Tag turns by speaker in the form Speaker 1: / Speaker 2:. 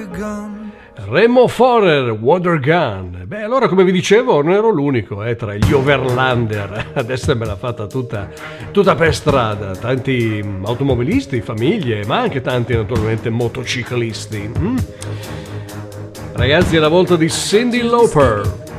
Speaker 1: Remo Forer, Water Gun. Beh, allora, come vi dicevo, non ero l'unico tra gli overlander ad essermela fatta tutta per strada. Tanti automobilisti, famiglie, ma anche tanti naturalmente motociclisti. Ragazzi, è la volta di Cyndi Lauper.